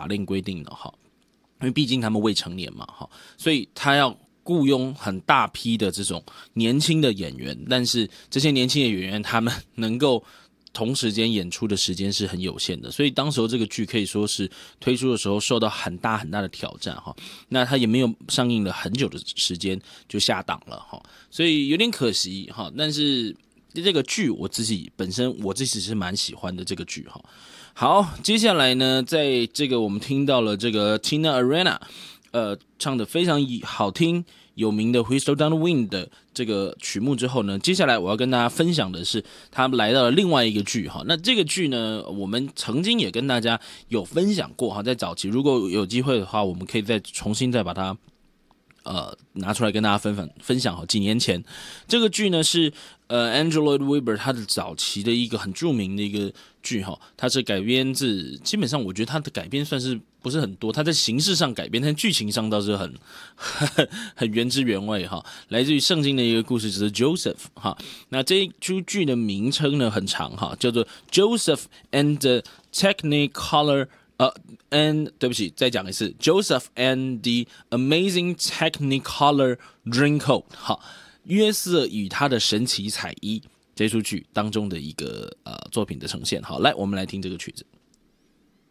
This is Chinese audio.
法令规定的哈，因为毕竟他们未成年嘛哈，所以他要雇佣很大批的这种年轻的演员，但是这些年轻的演员他们能够同时间演出的时间是很有限的，所以当时候这个剧可以说是推出的时候受到很大很大的挑战哈。那它也没有上映了很久的时间就下档了哈，所以有点可惜哈。但是这个剧我自己是蛮喜欢的这个剧哈。好，接下来呢，在这个我们听到了这个 Tina Arena，唱的非常好听有名的 Whistle Down the Wind 的这个曲目之后呢，接下来我要跟大家分享的是他们来到了另外一个剧哈。那这个剧呢，我们曾经也跟大家有分享过哈，在早期如果有机会的话，我们可以再重新把它拿出来跟大家分享好。几年前这个剧呢是Andrew Lloyd Webber 他的早期的一个很著名的一个剧哈，它是改编自，基本上我觉得它的改编算是不是很多，它在形式上改编，但剧情上倒是很原汁原味哈，来自于圣经的一个故事，就是 Joseph 哈。那这一出剧的名称呢很长哈，叫做 Joseph and the Technicolor。对不起，再讲一次 ，Joseph and the Amazing Technicolor Dreamcoat， 好，约瑟与他的神奇彩衣这出剧当中的一个作品的呈现。好，来，我们来听这个曲子。